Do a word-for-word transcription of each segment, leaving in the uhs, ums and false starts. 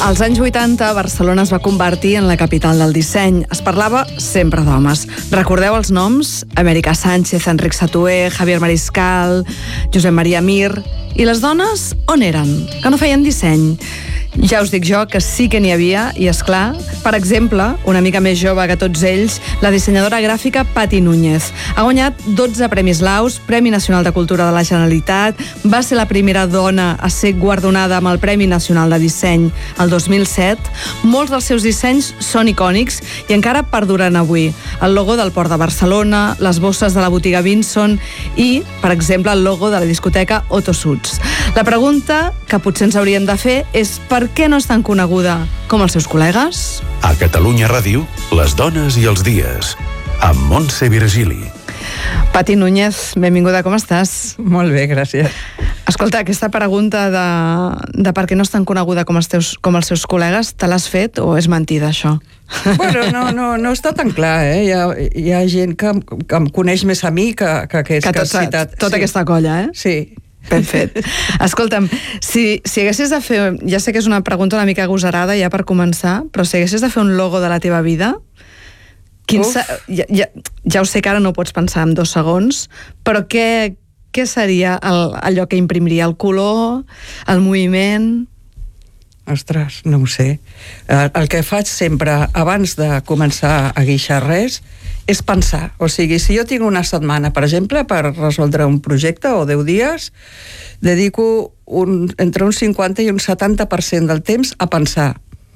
Als anys vuitanta, Barcelona es va convertir en la capital del disseny. Es parlava sempre d'homes. Recordeu els noms? Amèrica Sánchez, Enric Satué, Javier Mariscal, Josep Maria Mir... I les dones, on eren? Que no feien disseny. Ja us dic jo que sí que n'hi havia, i és clar, per exemple, una mica més jove que tots ells, la dissenyadora gràfica Pati Núñez. Ha guanyat dotze Premis Laus, Premi Nacional de Cultura de la Generalitat, va ser la primera dona a ser guardonada amb el Premi Nacional de Disseny el dos mil set. Molts dels seus dissenys són icònics i encara perduren avui. El logo del Port de Barcelona, les bosses de la botiga Vinson i, per exemple, el logo de la discoteca Otto Suits. La pregunta que potser ens hauríem de fer és per què no és tan coneguda com els seus col·legues? A Catalunya Ràdio, les dones i els dies, amb Montse Virgili. Pati Núñez, benvinguda, com estàs? Molt bé, gràcies. Escolta, aquesta pregunta de, de per què no és tan coneguda com els, teus, com els seus col·legues, te l'has fet o és mentida, això? Bueno, no, no, no està tan clar, eh? Hi ha, hi ha gent que, que em coneix més a mi que, que aquest que, que tot, has citat. Tota sí. aquesta colla, eh? Sí. Ben fet. Escolta'm, si, si haguessis de fer... Ja sé que és una pregunta una mica agosarada ja per començar, però si haguessis de fer un logo de la teva vida, quin sa... ja, ja, ja ho sé que ara no pots pensar en dos segons, però què, què seria el, allò que imprimiria? El color? El moviment? Ostres, no ho sé. El, el que faig sempre, abans de començar a guixar res, és pensar. O sigui, si jo tinc una setmana, per exemple, per resoldre un projecte o deu dies, dedico un, entre un cinquanta i un setanta per cent del temps a pensar.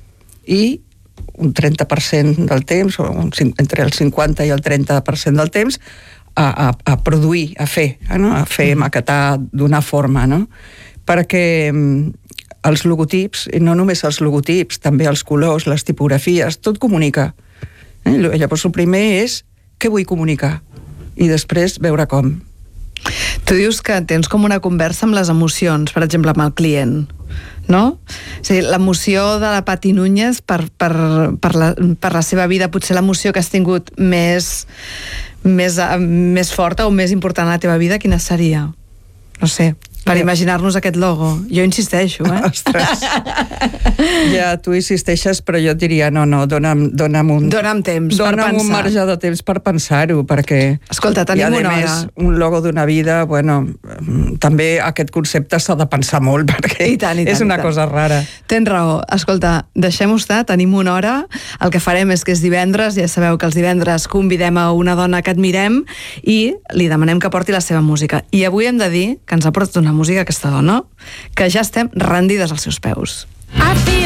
I un trenta per cent del temps, o un, entre el cinquanta i el trenta per cent del temps, a, a, a produir, a fer, no? A fer, maquetar, donar forma, no? Perquè els logotips, i no només els logotips, també els colors, les tipografies, tot comunica. Eh? Llavors el primer és què vull comunicar i després veure com. Tu dius que tens com una conversa amb les emocions, per exemple, amb el client, no? O sigui, l'emoció de la Pati Núñez per, per, per, la, per la seva vida, potser l'emoció que has tingut més, més, més forta o més important a la teva vida, quina seria? No sé, per imaginar-nos aquest logo. Jo insisteixo, eh? Ostres. Ja, tu insisteixes, però jo et diria, no, no, dona'm, dona'm un... Dona'm temps per pensar. Dona'm un marge de temps per pensar-ho, perquè... Escolta, tenim una hora. I, a més, un logo d'una vida, bueno, també aquest concepte s'ha de pensar molt, perquè I tant, i tant, és una cosa rara. Tens raó. Escolta, deixem-ho estar, tenim una hora. El que farem és que és divendres, ja sabeu que els divendres convidem a una dona que admirem i li demanem que porti la seva música. I avui hem de dir que ens ha portat una música aquesta dona, que ja estem rendides als seus peus.